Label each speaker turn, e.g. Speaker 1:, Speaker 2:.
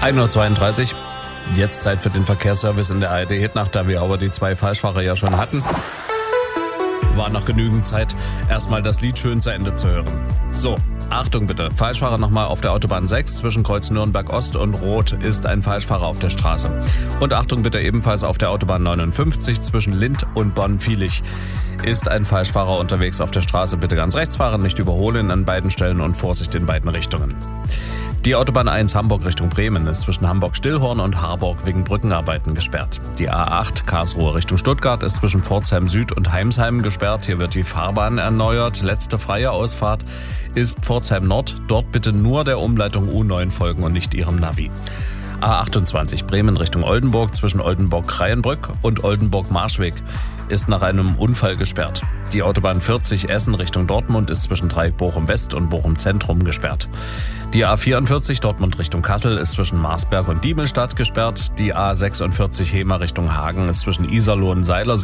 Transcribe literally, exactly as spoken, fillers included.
Speaker 1: ein Uhr zweiunddreißig. Jetzt Zeit für den Verkehrsservice in der A R D-Hitnacht, da wir aber die zwei Falschfahrer ja schon hatten. War noch genügend Zeit, erstmal das Lied schön zu Ende zu hören. So, Achtung bitte, Falschfahrer nochmal auf der Autobahn sechs zwischen Kreuz Nürnberg Ost und Roth ist ein Falschfahrer auf der Straße. Und Achtung bitte ebenfalls auf der Autobahn neunundfünfzig zwischen Lind und Bonn-Viehlich ist ein Falschfahrer unterwegs auf der Straße. Bitte ganz rechts fahren, nicht überholen an beiden Stellen und Vorsicht in beiden Richtungen. Die Autobahn eins Hamburg Richtung Bremen ist zwischen Hamburg-Stillhorn und Harburg wegen Brückenarbeiten gesperrt. Die A acht Karlsruhe Richtung Stuttgart ist zwischen Pforzheim Süd und Heimsheim gesperrt. Hier wird die Fahrbahn erneuert. Letzte freie Ausfahrt ist Pforzheim Nord. Dort bitte nur der Umleitung U neun folgen und nicht ihrem Navi. A achtundzwanzig Bremen Richtung Oldenburg zwischen Oldenburg-Kreienbrück und Oldenburg-Marschweg ist nach einem Unfall gesperrt. Die Autobahn vierzig Essen Richtung Dortmund ist zwischen Dreieck Bochum West und Bochum Zentrum gesperrt. Die A vierundvierzig Dortmund Richtung Kassel ist zwischen Marsberg und Diemelstadt gesperrt. Die A sechsundvierzig Hemer Richtung Hagen ist zwischen Iserlohn und Seilersee